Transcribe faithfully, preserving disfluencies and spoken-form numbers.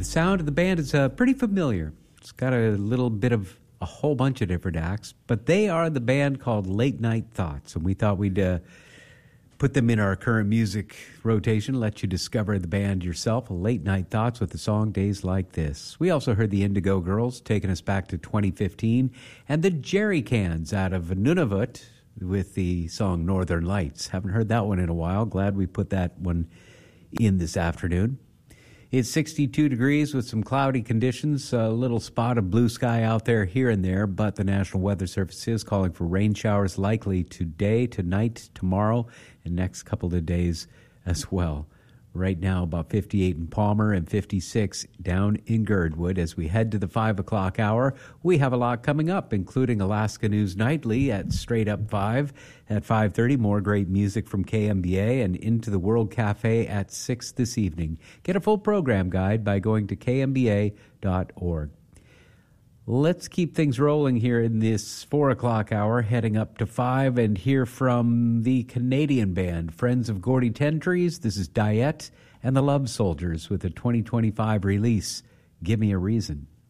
The sound of the band is uh, pretty familiar. It's got a little bit of a whole bunch of different acts, but they are the band called Late Night Thoughts, and we thought we'd uh, put them in our current music rotation, let you discover the band yourself. Late Night Thoughts with the song Days Like This. We also heard the Indigo Girls taking us back to twenty fifteen, and the Jerry Cans out of Nunavut with the song Northern Lights. Haven't heard that one in a while. Glad we put that one in this afternoon. It's sixty-two degrees with some cloudy conditions, a little spot of blue sky out there here and there, but the National Weather Service is calling for rain showers likely today, tonight, tomorrow, and next couple of days as well. Right now, about fifty-eight in Palmer and fifty-six down in Girdwood. As we head to the five o'clock hour, we have a lot coming up, including Alaska News Nightly at Straight Up five. At five thirty, more great music from K M B A, and Into the World Cafe at six this evening. Get a full program guide by going to k m b a dot org. Let's keep things rolling here in this four o'clock hour, heading up to five, and hear from the Canadian band Friends of Gordy Ten Trees. This is Diet and the Love Soldiers with a twenty twenty-five release, Give Me a Reason.